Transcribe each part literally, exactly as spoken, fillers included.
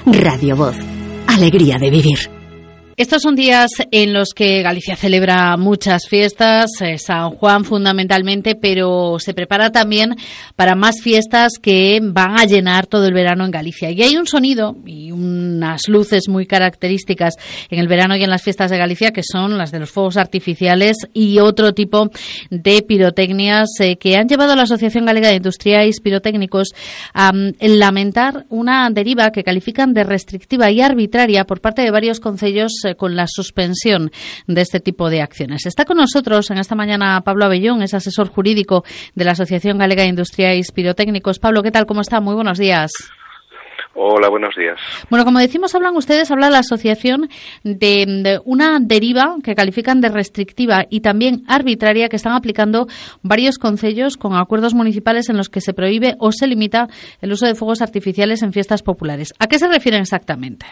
Radio Voz. Alegría de vivir. Estos son días en los que Galicia celebra muchas fiestas, eh, San Juan fundamentalmente, pero se prepara también para más fiestas que van a llenar todo el verano en Galicia. Y hay un sonido y unas luces muy características en el verano y en las fiestas de Galicia, que son las de los fuegos artificiales y otro tipo de pirotecnias eh, que han llevado a la Asociación Galega de Industriais Pirotécnicos a um, lamentar una deriva que califican de restrictiva y arbitraria por parte de varios concellos con la suspensión de este tipo de acciones. Está con nosotros en esta mañana Pablo Abellón, es asesor jurídico de la Asociación Galega de Industriais Pirotécnicos. Pablo, ¿qué tal? ¿Cómo está? Muy buenos días. Hola, buenos días. Bueno, como decimos, hablan ustedes, habla la asociación de, de una deriva que califican de restrictiva y también arbitraria que están aplicando varios concellos con acuerdos municipales en los que se prohíbe o se limita el uso de fuegos artificiales en fiestas populares. ¿A qué se refieren exactamente?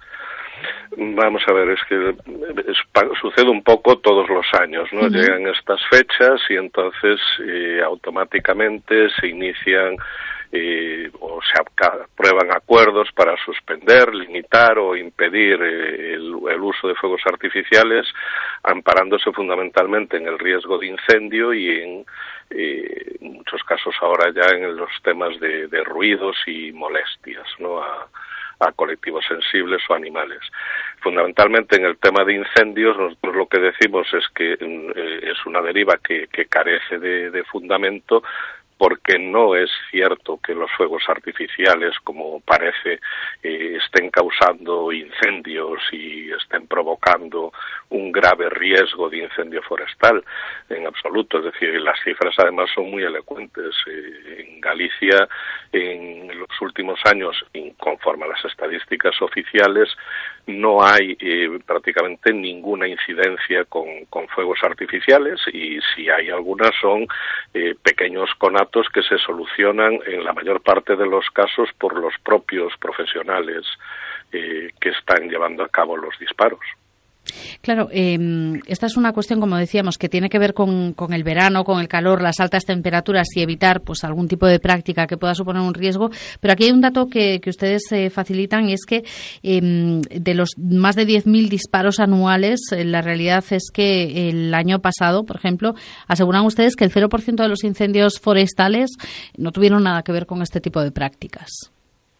Vamos a ver, es que es, sucede un poco todos los años, ¿no? Uh-huh. Llegan estas fechas y entonces eh, automáticamente se inician eh, o se aprueban acuerdos para suspender, limitar o impedir eh, el, el uso de fuegos artificiales, amparándose fundamentalmente en el riesgo de incendio y en eh, muchos casos ahora ya en los temas de, de ruidos y molestias, ¿no? A, a colectivos sensibles o animales. Fundamentalmente en el tema de incendios, nosotros lo que decimos es que eh, es una deriva que, que carece de, de fundamento, porque no es cierto que los fuegos artificiales, como parece, eh, estén causando incendios y estén provocando un grave riesgo de incendio forestal, en absoluto. Es decir, las cifras además son muy elocuentes. Eh, en Galicia, en los últimos años, conforme a las estadísticas oficiales, no hay eh, prácticamente ninguna incidencia con, con fuegos artificiales, y si hay algunas son eh, pequeños conatos que se solucionan en la mayor parte de los casos por los propios profesionales eh, que están llevando a cabo los disparos. Claro, eh, esta es una cuestión, como decíamos, que tiene que ver con, con el verano, con el calor, las altas temperaturas y evitar pues algún tipo de práctica que pueda suponer un riesgo. Pero aquí hay un dato que, que ustedes eh, facilitan, y es que eh, de los más de diez mil disparos anuales, eh, la realidad es que el año pasado, por ejemplo, aseguran ustedes que el cero por ciento de los incendios forestales no tuvieron nada que ver con este tipo de prácticas.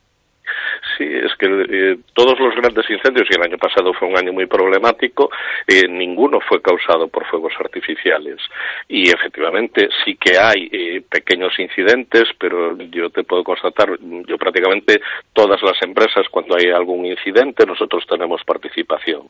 Sí, es que eh, todos los grandes incendios, y el año pasado fue un año muy problemático, eh, ninguno fue causado por fuegos artificiales. Y efectivamente sí que hay eh, pequeños incidentes, pero yo te puedo constatar, yo prácticamente todas las empresas, cuando hay algún incidente, nosotros tenemos participación.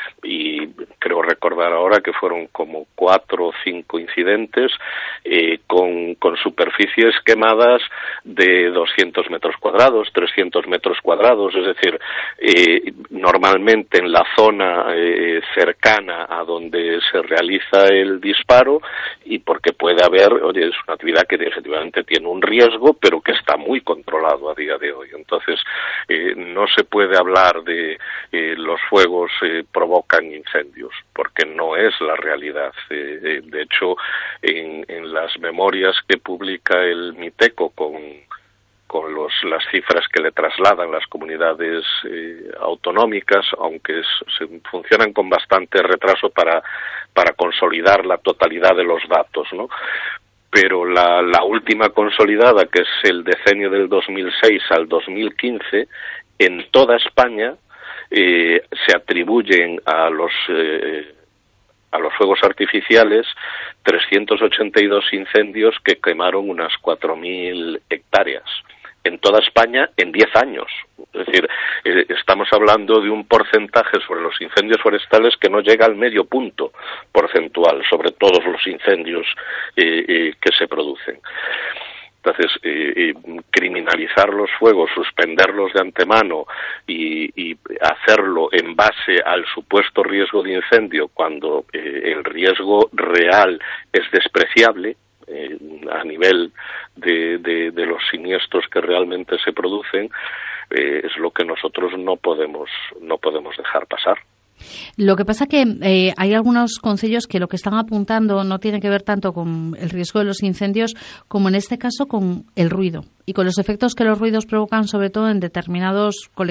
Y creo recordar ahora que fueron como cuatro o cinco incidentes eh, con, con superficies quemadas de doscientos metros cuadrados, trescientos metros cuadrados, es decir, eh, normalmente en la zona eh, cercana a donde se realiza el disparo, y porque puede haber, oye, es una actividad que efectivamente tiene un riesgo, pero que está muy controlado a día de hoy. Entonces, eh, no se puede hablar de eh, los fuegos eh, provocan incendios, porque no es la realidad. Eh, de hecho, en, en las memorias que publica el MITECO con con los, las cifras que le trasladan las comunidades eh, autonómicas, aunque es, se funcionan con bastante retraso para, para consolidar la totalidad de los datos, ¿no? Pero la, la última consolidada, que es el decenio del dos mil seis al dos mil quince, en toda España eh, se atribuyen a los eh, a los fuegos artificiales trescientos ochenta y dos incendios que quemaron unas cuatro mil hectáreas. En toda España en diez años. Es decir, eh, estamos hablando de un porcentaje sobre los incendios forestales que no llega al medio punto porcentual sobre todos los incendios eh, eh, que se producen. Entonces, eh, eh, criminalizar los fuegos, suspenderlos de antemano y, y hacerlo en base al supuesto riesgo de incendio, cuando eh, el riesgo real es despreciable, Eh, a nivel de, de, de los siniestros que realmente se producen, eh, es lo que nosotros no podemos no podemos dejar pasar. Lo que pasa que eh, hay algunos concellos que lo que están apuntando no tiene que ver tanto con el riesgo de los incendios como en este caso con el ruido y con los efectos que los ruidos provocan, sobre todo en determinados colectivos